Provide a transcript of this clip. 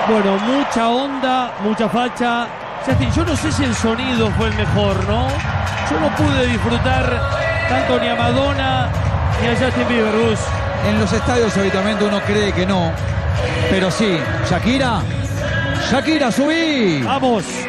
Bueno, mucha onda, mucha facha. Justin, yo no sé si el sonido fue el mejor, ¿no? Yo no pude disfrutar tanto ni a Madonna ni a Justin Bieber, Gus. En los estadios habitualmente uno cree que no, pero sí. Shakira, subí. Vamos.